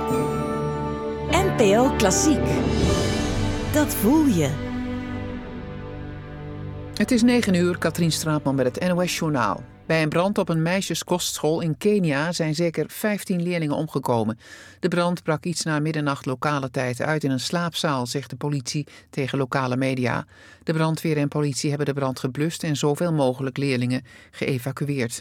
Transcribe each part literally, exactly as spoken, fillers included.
N P O Klassiek. Dat voel je. Het is negen uur, Katrien Straatman met het N O S-journaal. Bij een brand op een meisjeskostschool in Kenia zijn zeker vijftien leerlingen omgekomen. De brand brak iets na middernacht lokale tijd uit in een slaapzaal, zegt de politie tegen lokale media. De brandweer en politie hebben de brand geblust en zoveel mogelijk leerlingen geëvacueerd.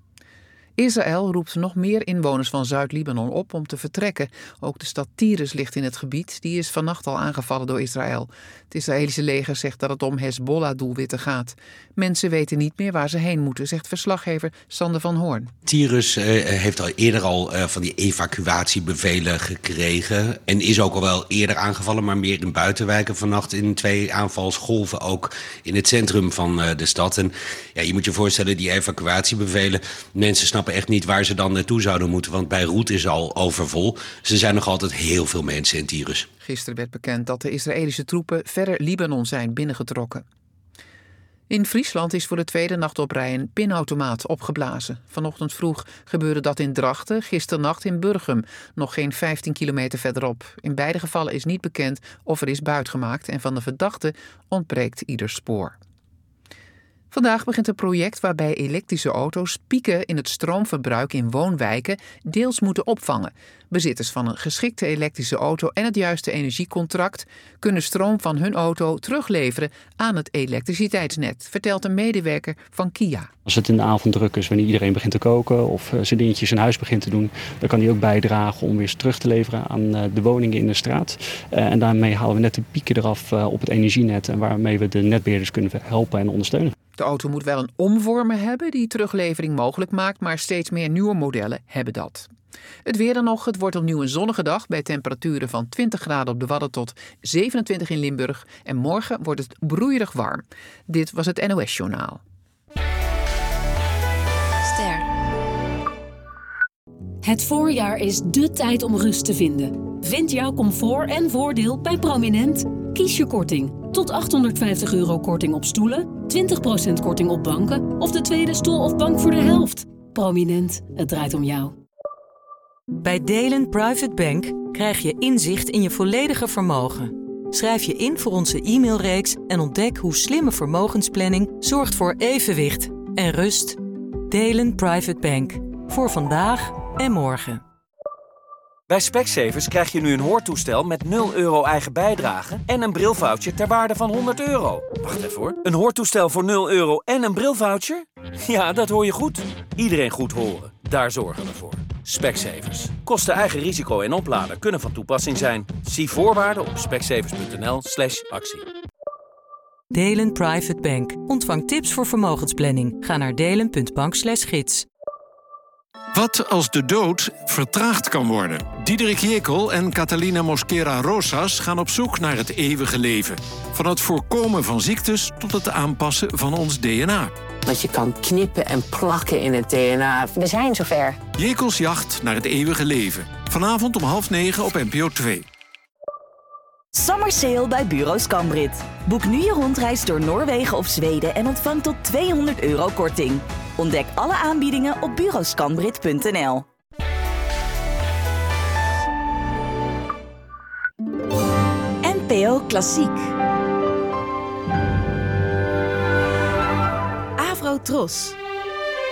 Israël roept nog meer inwoners van Zuid-Libanon op om te vertrekken. Ook de stad Tyrus ligt in het gebied. Die is vannacht al aangevallen door Israël. Het Israëlische leger zegt dat het om Hezbollah-doelwitten gaat. Mensen weten niet meer waar ze heen moeten, zegt verslaggever Sander van Hoorn. Tyrus uh, heeft al eerder al uh, van die evacuatiebevelen gekregen. En is ook al wel eerder aangevallen, maar meer in buitenwijken. Vannacht in twee aanvalsgolven ook in het centrum van uh, de stad. En ja, je moet je voorstellen, die evacuatiebevelen, mensen snappen echt niet waar ze dan naartoe zouden moeten, want Beirut is al overvol. Er zijn nog altijd heel veel mensen in Tyrus. Gisteren werd bekend dat de Israëlische troepen verder Libanon zijn binnengetrokken. In Friesland is voor de tweede nacht op rij een pinautomaat opgeblazen. Vanochtend vroeg gebeurde dat in Drachten, gisternacht in Burgum, nog geen vijftien kilometer verderop. In beide gevallen is niet bekend of er is buit gemaakt en van de verdachte ontbreekt ieder spoor. Vandaag begint een project waarbij elektrische auto's pieken in het stroomverbruik in woonwijken deels moeten opvangen. Bezitters van een geschikte elektrische auto en het juiste energiecontract kunnen stroom van hun auto terugleveren aan het elektriciteitsnet, vertelt een medewerker van Kia. Als het in de avond druk is, wanneer iedereen begint te koken of zijn dingetjes in huis begint te doen, dan kan die ook bijdragen om weer terug te leveren aan de woningen in de straat. En daarmee halen we net de pieken eraf op het energienet en waarmee we de netbeheerders kunnen helpen en ondersteunen. De auto moet wel een omvormer hebben die teruglevering mogelijk maakt, maar steeds meer nieuwe modellen hebben dat. Het weer dan nog. Het wordt opnieuw een zonnige dag bij temperaturen van twintig graden op de Wadden tot zevenentwintig in Limburg. En morgen wordt het broeierig warm. Dit was het N O S-journaal. Ster. Het voorjaar is dé tijd om rust te vinden. Vind jouw comfort en voordeel bij Prominent. Kies je korting. Tot achthonderdvijftig euro korting op stoelen, twintig procent korting op banken of de tweede stoel of bank voor de helft. Prominent, het draait om jou. Bij Delen Private Bank krijg je inzicht in je volledige vermogen. Schrijf je in voor onze e-mailreeks en ontdek hoe slimme vermogensplanning zorgt voor evenwicht en rust. Delen Private Bank. Voor vandaag en morgen. Bij Specsavers krijg je nu een hoortoestel met nul euro eigen bijdrage en een brilvoucher ter waarde van honderd euro. Wacht even hoor. Een hoortoestel voor nul euro en een brilvoucher? Ja, dat hoor je goed. Iedereen goed horen. Daar zorgen we voor. Specsavers. Kosten eigen risico en opladen kunnen van toepassing zijn. Zie voorwaarden op specsavers.nl slash actie. Delen Private Bank. Ontvang tips voor vermogensplanning. Ga naar delen.bank slash gids. Wat als de dood vertraagd kan worden? Diederik Jekyll en Catalina Mosquera Rosas gaan op zoek naar het eeuwige leven. Van het voorkomen van ziektes tot het aanpassen van ons D N A. Dat je kan knippen en plakken in het D N A. We zijn zover. Jekylls jacht naar het eeuwige leven. Vanavond om half negen op N P O twee. Summer sale bij Bureau Scambrit. Boek nu je rondreis door Noorwegen of Zweden en ontvang tot tweehonderd euro korting. Ontdek alle aanbiedingen op bureau scambrit punt n l. N P O Klassiek. Avro Tros.